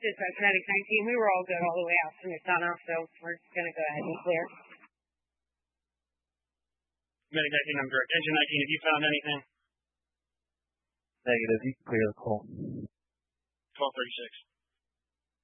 is Kinetic 19. We were all good all the way out to McDonough, so we're going to go ahead and clear. Kinetic 19, I'm direct. Engine 19, have you found anything? Negative. You can clear the call. 1236.